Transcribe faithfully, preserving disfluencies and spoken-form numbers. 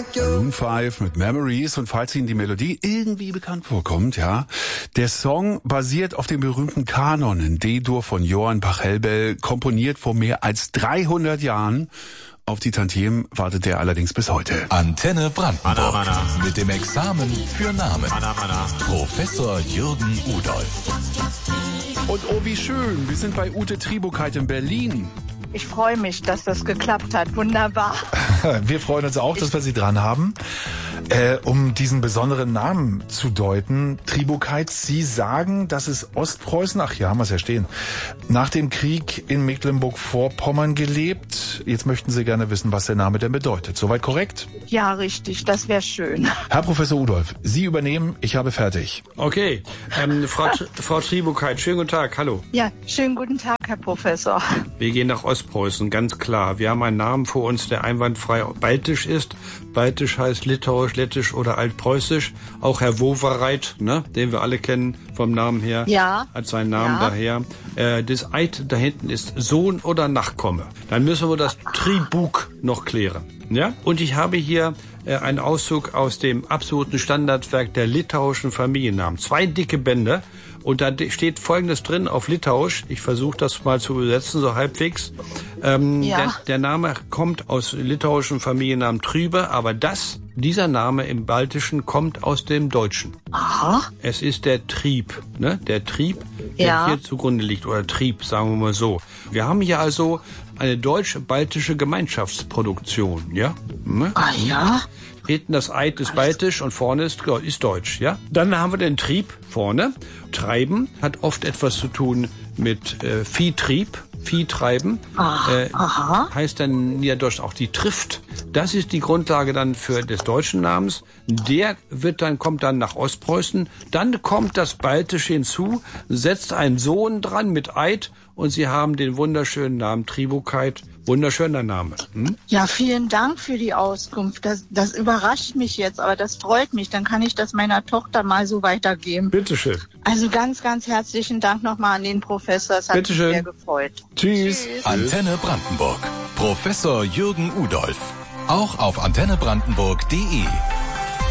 Maroon fünf mit Memories, und falls Ihnen die Melodie irgendwie bekannt vorkommt, ja, der Song basiert auf dem berühmten Kanon in D-Dur von Johann Pachelbel, komponiert vor mehr als dreihundert Jahren. Auf die Tantiemen wartet er allerdings bis heute. Antenne Brandenburg Mana, mana. mit dem Examen für Namen. Mana, mana. Professor Jürgen Udolph. Und oh, wie schön, wir sind bei Ute Tribukeit in Berlin. Ich freue mich, dass das geklappt hat. Wunderbar. Wir freuen uns auch, dass wir Sie dran haben. Äh, um diesen besonderen Namen zu deuten, Tribukeit, Sie sagen, dass es Ostpreußen, ach hier haben wir es ja stehen, nach dem Krieg in Mecklenburg-Vorpommern gelebt. Jetzt möchten Sie gerne wissen, was der Name denn bedeutet. Soweit korrekt? Ja, richtig. Das wäre schön. Herr Professor Udolph, Sie übernehmen, ich habe fertig. Okay, ähm, Frau, Frau Tribukeit, schönen guten Tag, hallo. Ja, schönen guten Tag, Herr Professor. Wir gehen nach Ostpreußen, ganz klar. Wir haben einen Namen vor uns, der einwandfrei baltisch ist. Baltisch heißt Litauisch, Lettisch oder Altpreußisch. Auch Herr Wowereit, ne, den wir alle kennen vom Namen her, ja. hat seinen Namen Ja. daher. Äh, das Eid da hinten ist Sohn oder Nachkomme. Dann müssen wir das Tribuk noch klären. Ja? Und ich habe hier äh, einen Auszug aus dem absoluten Standardwerk der litauischen Familiennamen. Zwei dicke Bände. Und da steht Folgendes drin auf Litauisch. Ich versuche das mal zu übersetzen, so halbwegs. Ähm, Ja. der, der Name kommt aus litauischen Familiennamen Trübe, aber das, dieser Name im Baltischen kommt aus dem Deutschen. Aha. Es ist der Trieb, ne? Der Trieb, der Ja. hier zugrunde liegt, oder Trieb, sagen wir mal so. Wir haben hier also eine deutsch-baltische Gemeinschaftsproduktion, ja? Ne? Ah ja? Hinten das Eid ist baltisch und vorne ist, ist deutsch, ja? Dann haben wir den Trieb vorne. Treiben hat oft etwas zu tun mit äh, Viehtrieb, Viehtreiben. Ah, Äh, aha. heißt dann niederdeutsch auch die Trift. Das ist die Grundlage dann für des deutschen Namens. Der wird dann, kommt dann nach Ostpreußen. Dann kommt das Baltische hinzu, setzt einen Sohn dran mit Eid, und Sie haben den wunderschönen Namen Tribukeit. Wunderschöner Name. Hm? Ja, vielen Dank für die Auskunft. Das, das überrascht mich jetzt, aber das freut mich. Dann kann ich das meiner Tochter mal so weitergeben. Bitteschön. Also ganz, ganz herzlichen Dank nochmal an den Professor. Es hat Bitteschön. mich sehr gefreut. Tschüss. Antenne Brandenburg. Professor Jürgen Udolph. Auch auf antenne brandenburg punkt de.